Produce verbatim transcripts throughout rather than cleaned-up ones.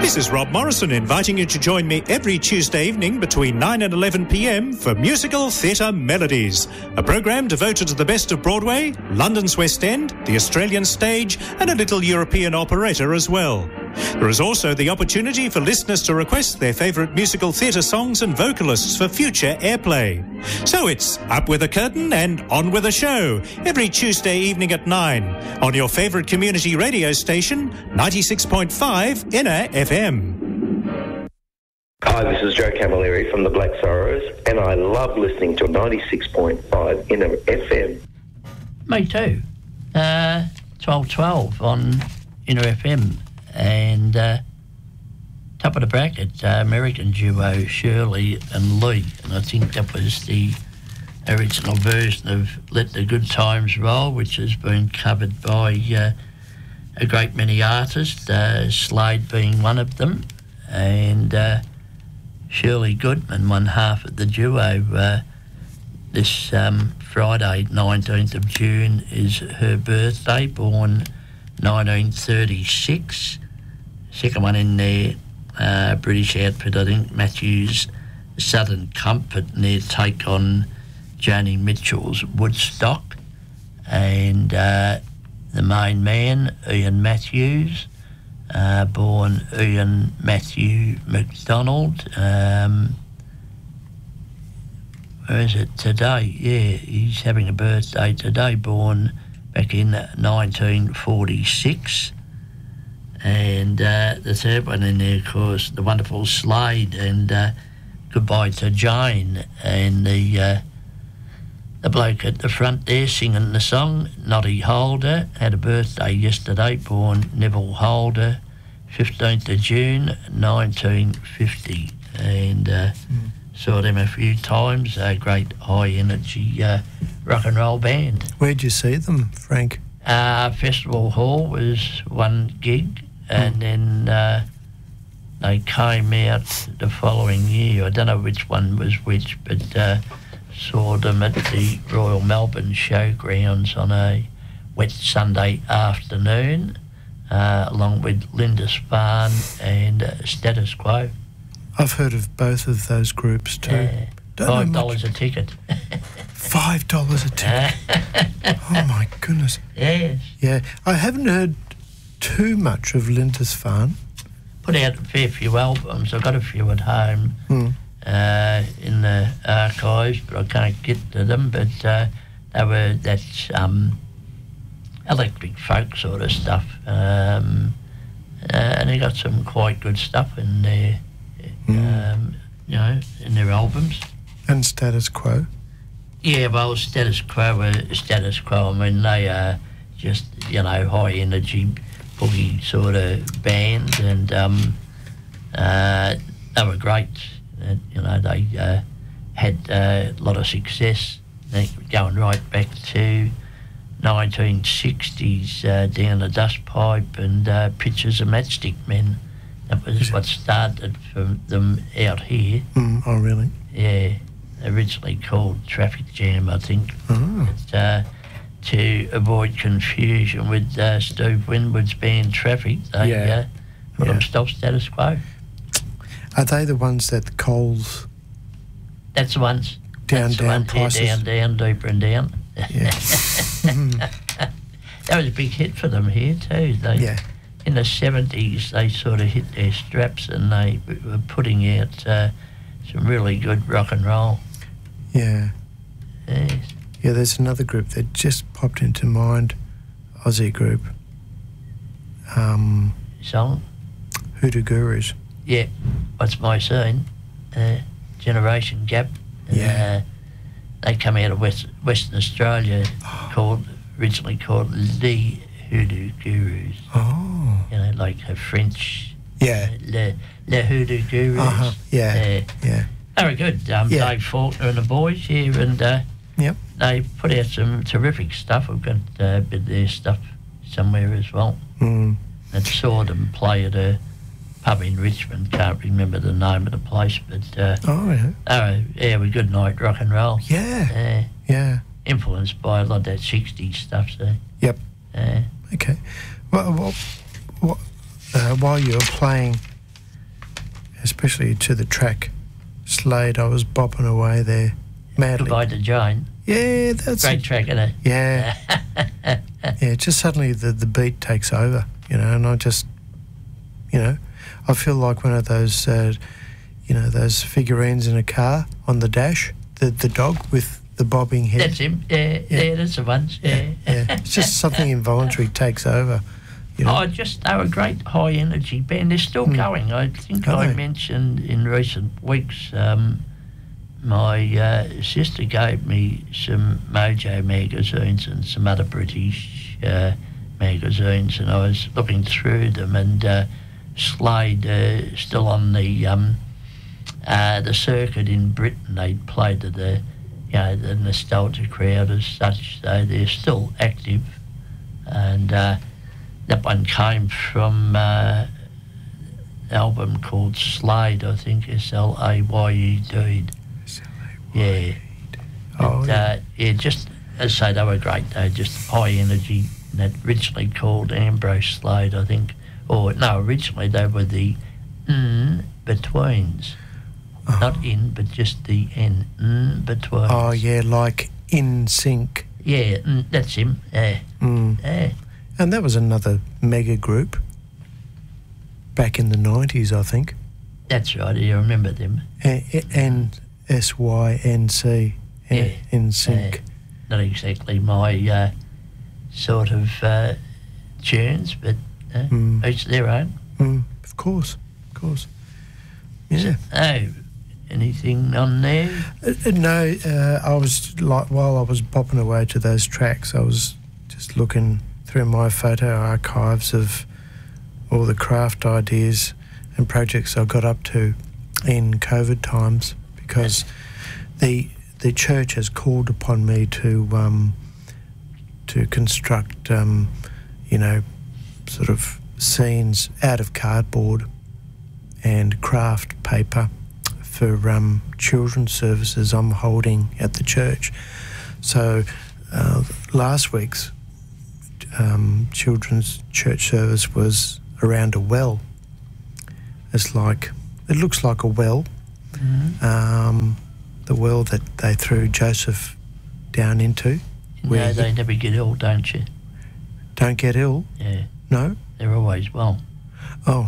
This is Rob Morrison inviting you to join me every Tuesday evening between nine and eleven p m for Musical Theatre Melodies, a programme devoted to the best of Broadway, London's West End, the Australian stage and a little European operetta as well. There is also the opportunity for listeners to request their favourite musical theatre songs and vocalists for future airplay. So it's up with a curtain and on with a show every Tuesday evening at nine on your favourite community radio station, ninety-six point five Inner F M. Hi, this is Joe Camilleri from the Black Sorrows, and I love listening to ninety-six point five Inner F M. Me too. Uh, twelve twelve on Inner F M. And uh, top of the bracket, uh, American duo Shirley and Lee. And I think that was the original version of Let the Good Times Roll, which has been covered by uh, a great many artists, uh, Slade being one of them. And uh, Shirley Goodman, one half of the duo. Uh, this um, Friday, nineteenth of June, is her birthday, born nineteen thirty-six. Second one in there, uh, British outfit, I think, Matthews Southern Comfort, and their take on Joni Mitchell's Woodstock. And uh, the main man, Ian Matthews, uh, born Ian Matthew McDonald. Um, where is it? Today, yeah, he's having a birthday today, born back in nineteen forty-six. And uh, the third one in there, of course, the wonderful Slade and uh, Goodbye to Jane. And the uh, the bloke at the front there singing the song, Noddy Holder, had a birthday yesterday, born Neville Holder, fifteenth of June, nineteen fifty. And uh, mm. saw them a few times, a great high-energy uh, rock and roll band. Where'd you see them, Frank? Uh, Festival Hall was one gig, and mm. then uh, they came out the following year. I don't know which one was which, but uh, saw them at the Royal Melbourne Showgrounds on a wet Sunday afternoon, uh, along with Lindisfarne and uh, Status Quo. I've heard of both of those groups too. Uh, Five dollars a ticket. Five dollars a ticket. Oh my goodness. Yes. Yeah, I haven't heard too much of Lindisfarne. Put out a fair few albums. I've got a few at home mm. uh, in the archives, but I can't get to them. But uh, they were that um, electric folk sort of stuff, um, uh, and they got some quite good stuff in there. Mm. Um, you know, in their albums. And Status Quo? Yeah, well, Status Quo are Status Quo. I mean, they are just, you know, high-energy, boogie sort of band, and um, uh, they were great. Uh, you know, they uh, had uh, a lot of success, they, going right back to nineteen sixties, uh, Down the Dust Pipe and uh, Pictures of Matchstick Men. That was what started for them out here. Mm, oh, really? Yeah, originally called Traffic Jam, I think. Oh. But, uh, to avoid confusion with uh, Steve Winwood's band Traffic, they yeah. uh, put yeah. them Stop Status Quo. Are they the ones that the Coles... That's the ones. Down, That's down the ones, prices? Yeah, down, down, deeper and down. Yeah. mm. That was a big hit for them here too. They, yeah. In the seventies, they sort of hit their straps and they were putting out uh, some really good rock and roll. Yeah. Yes. Yeah, there's another group that just popped into mind, Aussie group. Um, Song? Hoodoo Gurus. Yeah. What's My Scene? Uh, Generation Gap. Yeah. Uh, they come out of West, Western Australia, oh. called originally called the Hoodoo Gurus. Oh. You know, like a French. Yeah. Uh, Le, Le Hoodoo Gurus. Uh-huh. Yeah. Uh, yeah. Very good. Um, yeah. Dave Faulkner and the boys here, and uh, yep. they put out some terrific stuff. I've got uh, a bit of their stuff somewhere as well. Mm. And saw them play at a pub in Richmond. Can't remember the name of the place, but uh, oh yeah, oh yeah, we good night rock and roll. Yeah, uh, yeah. Influeed by a lot of that sixties stuff. So yep. Uh, okay. Well, well, well uh, while you were playing especially to the track Slade. I was bopping away there madly. Goodbye to Jane. Yeah, that's Great it. track, isn't it? Yeah. Yeah, just suddenly the, the beat takes over, you know, and I just, you know, I feel like one of those, uh, you know, those figurines in a car on the dash, the, the dog with the bobbing head. That's him. Yeah, yeah, Yeah. that's the one. Yeah. Yeah, it's just something involuntary takes over, you know. Oh, just they were a great high energy band. They're still Mm. going. I think Are I they? mentioned in recent weeks. Um, my uh, sister gave me some Mojo magazines and some other British uh, magazines, and I was looking through them. And uh, Slade uh, still on the um, uh, the circuit in Britain. They played to the you know the nostalgia crowd as such. So they're still active, and. Uh, That one came from uh, an album called Slade, I think, S L A Y E D. Yeah. Oh, And, yeah. uh, yeah, just, as I say, they were great. They were just high energy. And that originally called Ambrose Slade, I think. Or, no, originally they were the In-Betweens. Oh. Not in, but just the N. In-Betweens. Oh, yeah, like In Sync. Yeah, mm, that's him. Yeah. Mm. Yeah. And that was another mega group back in the nineties, I think. That's right. You remember them. N S Y N C, Yeah. In Sync. Uh, not exactly my uh, sort of uh, tunes, but uh, Mm. each their own. Mm, of course, of course. Yeah. Oh, anything on there? Uh, uh, no, uh, I was like while I was bopping away to those tracks, I was just looking through my photo archives of all the craft ideas and projects I got up to in COVID times, because the the church has called upon me to um, to construct, um, you know, sort of scenes out of cardboard and craft paper for um, children's services I'm holding at the church. So uh, last week's um, children's church service was around a well. It's like, it looks like a well, Mm-hmm. um, the well that they threw Joseph down into. No, where they he- never get ill, don't you? Don't get ill? Yeah, No? they're always well. Oh.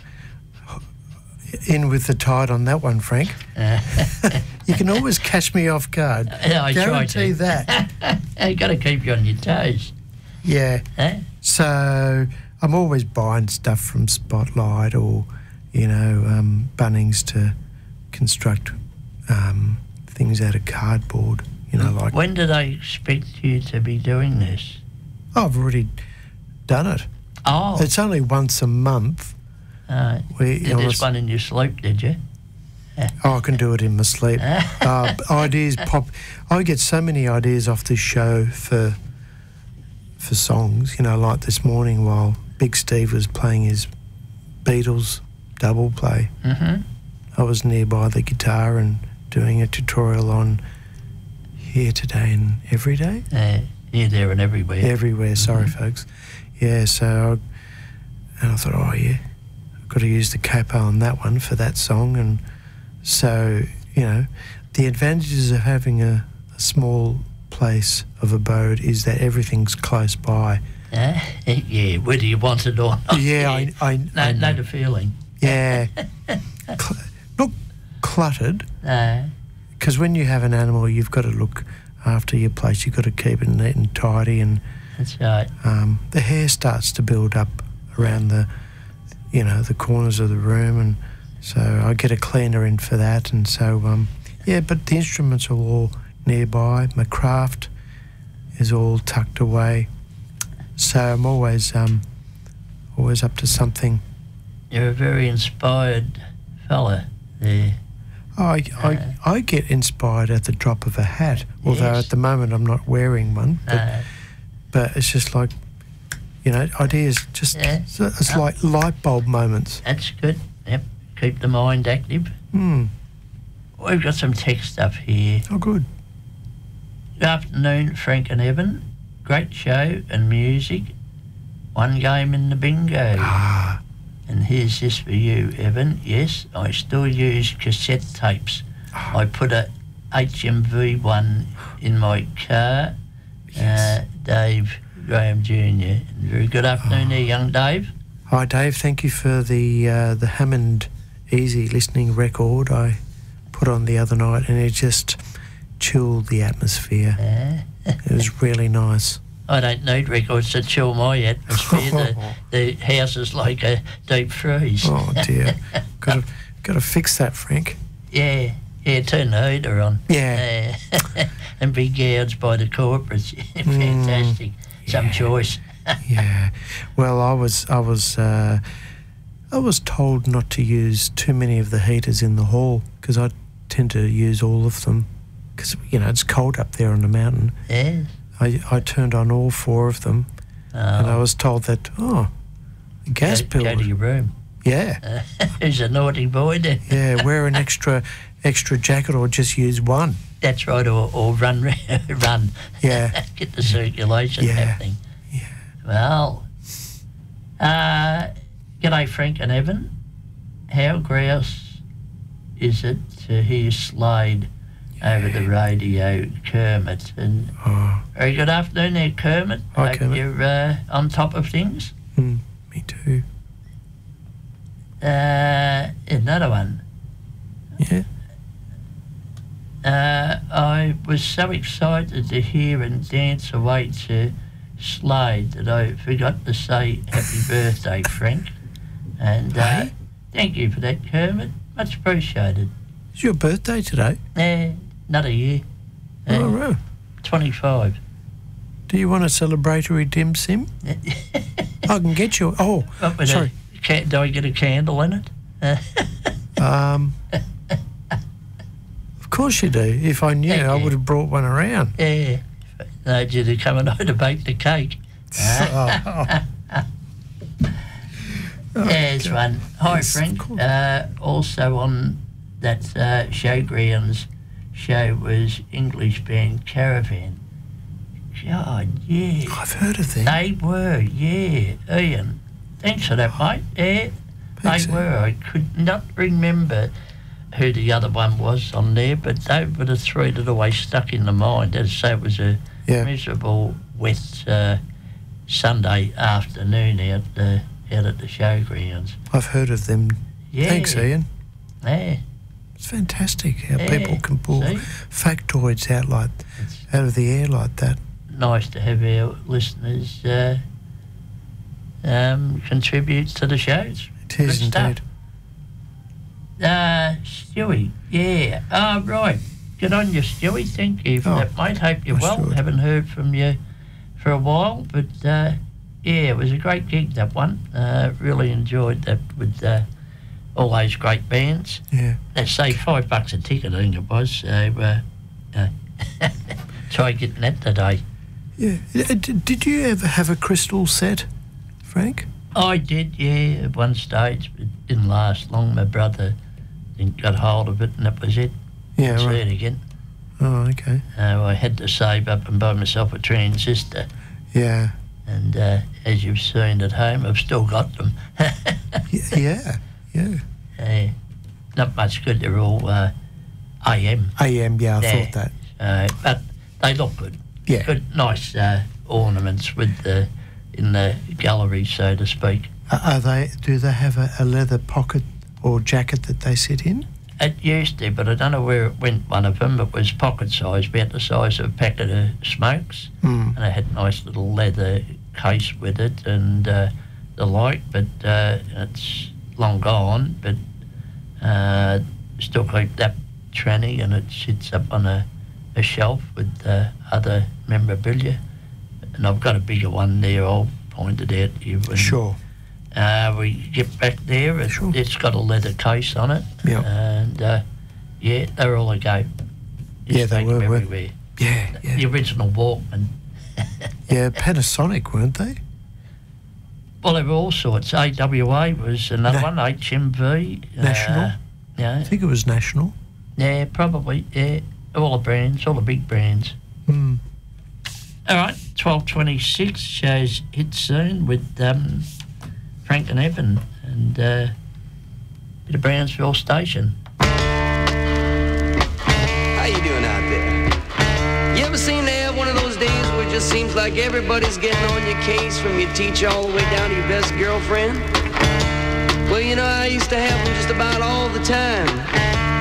In with the tide on that one, Frank. Uh, You can always catch me off guard. yeah, I try Guarantee to. that. You got to keep you on your toes. Yeah. Huh? So I'm always buying stuff from Spotlight or, you know, um, Bunnings to construct um, things out of cardboard. You know, like When do they expect you to be doing this? oh, I've already done it. Oh, It's only once a month. uh, We, did this one in your sleep, did you? Oh, I can do it in my sleep. uh, ideas pop. I get so many ideas off this show for for songs. You know, like this morning while Big Steve was playing his Beatles double play, Mm-hmm. I was nearby the guitar and doing a tutorial on Here Today and Every Day. Uh, here, there, and everywhere. Everywhere, sorry, Mhm. folks. Yeah, so I, and I thought, oh yeah, I've got to use the capo on that one for that song. And so, you know, the advantages of having a, a small place of abode is that everything's close by. Uh, yeah, whether you want it or not. Yeah, I, I, No, I know know. the feeling. Yeah. Cl- not cluttered, Uh, because when you have an animal, you've got to look after your place. You've got to keep it neat and tidy, and that's right. um, the hair starts to build up around the, you know, the corners of the room, and so I get a cleaner in for that. And so, um, yeah, but the instruments are all nearby. My craft is all tucked away, so I'm always, um, always up to something. You're a very inspired fella there. I, Uh, I, I get inspired at the drop of a hat, although Yes. at the moment I'm not wearing one. But, Uh, but it's just like, you know, ideas just, Yeah. it's, it's Oh. like light bulb moments. that's good. Yep. Keep the mind active. Hmm. We've got some tech stuff here. Oh, good. Good afternoon, Frank and Evan. Great show and music. One game in the bingo. Ah, And here's this for you, Evan. Yes, I still use cassette tapes. I put a H M V one in my car. Yes. Uh, Dave Graham Junior Very good afternoon Oh. there, young Dave. Hi, Dave. Thank you for the uh, the Hammond Easy listening record I put on the other night, and it just chilled the atmosphere. Uh, It was really nice. I don't need records to chill my atmosphere. the, the house is like a deep freeze. Oh dear, got to got to fix that, Frank. Yeah, yeah, turn the heater on. Yeah. Uh, and be gouged by the corporates. Fantastic. Some yeah. choice. Yeah. Well, I was I was uh, I was told not to use too many of the heaters in the hall because I tend to use all of them because you know it's cold up there on the mountain. Yeah. I I turned on all four of them, Oh, and I was told that oh, the gas go, bill. go to your room. Yeah. Uh, who's a naughty boy then? Yeah, wear an extra extra jacket or just use one. That's right, or, or run, run. Yeah. Get the circulation Yeah. happening. Yeah. Well, uh, g'day Frank and Evan. How grouse is it to hear Slade over the radio, Kermit? And Oh, very good afternoon there, Kermit. Hi, Hope Kermit. you're uh, on top of things. mm, me too. Uh, another one. Yeah. Uh, I was so excited to hear and dance away to Slade that I forgot to say happy birthday, Frank. And uh, Hey? thank you for that, Kermit. Much appreciated. It's your birthday today. Uh, another year. Uh, Oh, right. twenty-five. Do you want a celebratory dim sim? I can get you. Oh, What with sorry. A, can, do I get a candle in it? Uh, Um, of course you do. If I knew, Thank I you. would have brought one around. yeah. I need you to come and to bake the cake. Oh, There's one. Hi, Yes, of Frank. course. Uh, also on that uh, Showgrounds show was English band Caravan. God, yeah. I've heard of them. They were, yeah. Ian, thanks for that, mate. Yeah, Thanks, they Ian. were. I could not remember who the other one was on there, but they were the three that always stuck in the mind. As I say, it was a Yeah. miserable, wet uh, Sunday afternoon out, uh, out at the Showgrounds. I've heard of them. Yeah. Thanks, Ian. Yeah. It's fantastic how Yeah, people can pull see? factoids out like out of the air like that. Nice to have our listeners uh, um, contribute to the shows. It is Good stuff. indeed. Uh, Stewie, yeah. Oh, right. Good on you, Stewie. Thank you for Oh, that, mate. Hope you're I well. should. Haven't heard from you for a while, but uh, yeah, it was a great gig, that one. Uh, really enjoyed that with uh, all those great bands. Yeah. Let's say five bucks a ticket, I think it was. So uh, uh, try getting that today. Yeah. Uh, d- Did you ever have a crystal set, Frank? I did, yeah, at one stage, but it didn't last long. My brother didn't got hold of it, and that was it. Yeah, Didn't see right. it again. Oh, okay. Uh, I had to save up and buy myself a transistor, Yeah. and uh, as you've seen at home, I've still got them. Y- yeah. Yeah. uh, not much good. They're all uh, A M, A M, yeah, I Yeah. thought that. uh, but they look good. Yeah. Good, nice uh, ornaments with the in the gallery, so to speak. Are are they? Do they have a, a leather pocket or jacket that they sit in? It used to, but I don't know where it went. One of them, it was pocket size, about the size of a packet of smokes, Mm. and it had a nice little leather case with it and uh, the like. But uh, it's long gone, but uh, still keep that tranny, and it sits up on a, a shelf with uh, other memorabilia. And I've got a bigger one there. I'll point it out to you. When, Sure. Uh, we get back there. It, Sure. It's got a leather case on it. Yep. And uh, yeah, they're all a go. Yeah, they take were, them weren't everywhere. Yeah. The Yeah. original Walkman. Yeah. Panasonic, weren't they? Well, there were all sorts. A W A was another Na- one. H M V. National? Uh, yeah, I think it was National. yeah, probably. Yeah, all the brands, all the big brands. Hmm. All right, twelve twenty-six shows hit soon with um, Frank and Evan. and uh, bit of Brownsville Station. How you doing out there? You ever seem to have one of those days where it just seems like everybody's getting on your case, from your teacher all the way down to your best girlfriend? Well, you know, I used to have them just about all the time.